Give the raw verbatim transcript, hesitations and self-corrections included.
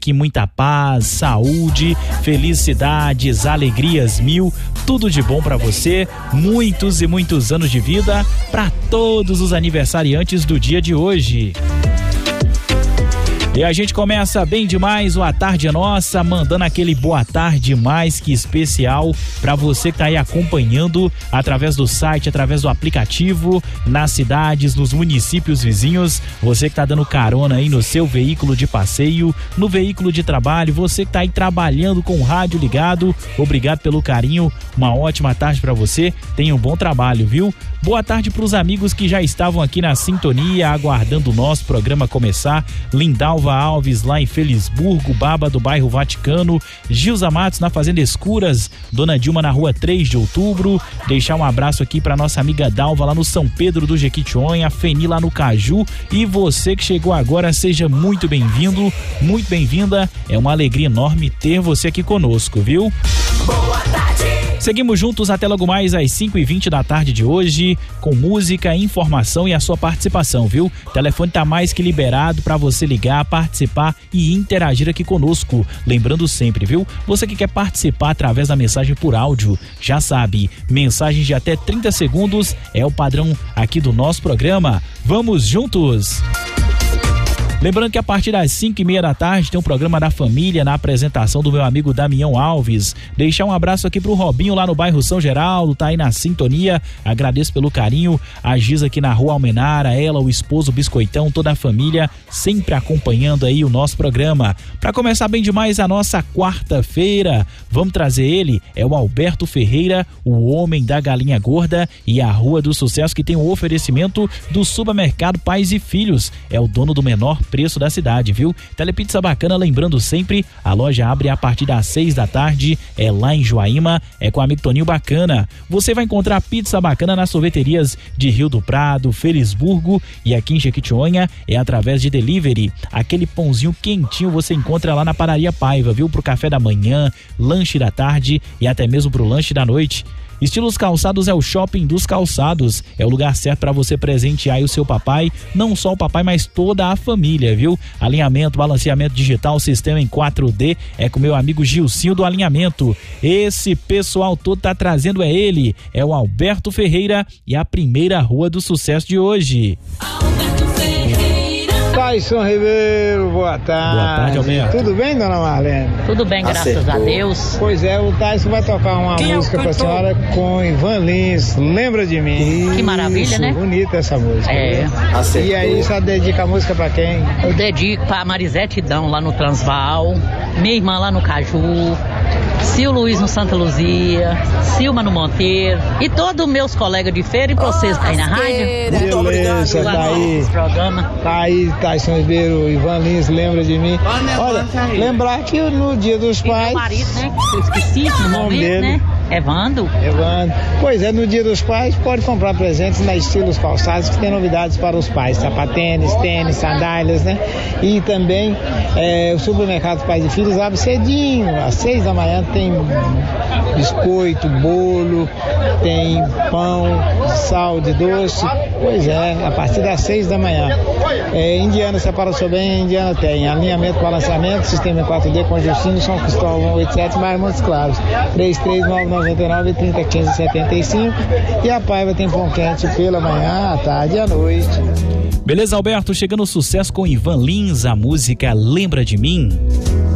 aqui muita paz, saúde, felicidades, alegrias mil, tudo de bom pra você, muitos e muitos anos de vida pra todos os aniversariantes do dia de hoje. E a gente começa bem demais o A Tarde é Nossa, mandando aquele boa tarde mais que especial para você que tá aí acompanhando através do site, através do aplicativo, nas cidades, nos municípios vizinhos, você que tá dando carona aí no seu veículo de passeio, no veículo de trabalho, você que tá aí trabalhando com o rádio ligado, obrigado pelo carinho, uma ótima tarde para você, tenha um bom trabalho, viu? Boa tarde para os amigos que já estavam aqui na sintonia, aguardando o nosso programa começar. Lindalva Alves lá em Felisburgo, Baba do bairro Vaticano, Gilza Matos na Fazenda Escuras, Dona Dilma na rua três de outubro. Deixar um abraço aqui para nossa amiga Dalva lá no São Pedro do Jequitinhonha, Feni lá no Caju. E você que chegou agora, seja muito bem-vindo, muito bem-vinda. É uma alegria enorme ter você aqui conosco, viu? Boa tarde! Seguimos juntos até logo mais às cinco e vinte da tarde de hoje, com música, informação e a sua participação, viu? O telefone tá mais que liberado para você ligar, participar e interagir aqui conosco. Lembrando sempre, viu? Você que quer participar através da mensagem por áudio, já sabe, mensagens de até trinta segundos é o padrão aqui do nosso programa. Vamos juntos! Lembrando que a partir das cinco e meia da tarde tem um programa da família na apresentação do meu amigo Damião Alves. Deixar um abraço aqui pro Robinho lá no bairro São Geraldo, tá aí na sintonia, agradeço pelo carinho, a Giza aqui na rua Almenara, ela, o esposo Biscoitão, toda a família sempre acompanhando aí o nosso programa. Para começar bem demais a nossa quarta-feira, vamos trazer ele, é o Alberto Ferreira, o homem da galinha gorda e a Rua do Sucesso, que tem o oferecimento do supermercado Pais e Filhos, é o dono do menor preço da cidade, viu? Telepizza Bacana, lembrando sempre, a loja abre a partir das seis da tarde, é lá em Joaíma, é com o amigo Toninho Bacana. Você vai encontrar pizza bacana nas sorveterias de Rio do Prado, Felisburgo e aqui em Jequitinhonha é através de delivery. Aquele pãozinho quentinho você encontra lá na Padaria Paiva, viu? Pro café da manhã, lanche da tarde e até mesmo pro lanche da noite. Estilos Calçados é o shopping dos calçados, é o lugar certo para você presentear aí o seu papai, não só o papai, mas toda a família, viu? Alinhamento, balanceamento digital, sistema em quatro D, é com meu amigo Gilcinho do Alinhamento. Esse pessoal todo tá trazendo é ele, é o Alberto Ferreira e a primeira Rua do Sucesso de hoje. Alberto Ferreira. Tyson Ribeiro, boa tarde. Boa tarde, Alberto. Tudo bem, dona Marlene? Tudo bem, graças Acertou. a Deus. Pois é, o Tyson vai tocar uma Quem música pra senhora com Ivan Lins, Lembra de Mim. Que maravilha, né? Bonita essa música. É. Acertou. E aí, só dedica a música pra quem? Eu dedico pra Marisete Dão, lá no Transvaal, minha irmã lá no Caju, Sil Luiz no Santa Luzia, Silma no Monteiro e todos meus colegas de feira e pra vocês aí na rádio. Muito obrigado. Tá aí, programa. Tá aí, Tyson Ribeiro, Ivan Lins, Lembra de Mim. Olha, lembrar que no Dia dos Pais... E meu marido, né? Eu esqueci no momento, dele. né? Evando. Evando. Pois é, no Dia dos Pais pode comprar presentes na Estilos Calçados, que tem novidades para os pais, sapatênis, tênis, sandálias, né? E também é, o supermercado Pais e Filhos abre cedinho, às seis da manhã tem biscoito, bolo, tem pão, sal de doce, pois é, a partir das seis da manhã. É, Indiana separa o seu bem, Indiana tem alinhamento, balanceamento, sistema em quatro D com Justinho, São Cristóvão cento e oitenta e sete, mais Montes Claros, três três nove nove nove, trinta, quinze, setenta e cinco, e a Paiva tem pão quente pela manhã, à tarde e à noite. Beleza, Alberto, chegando o sucesso com Ivan Lins, a música Lembra de Mim.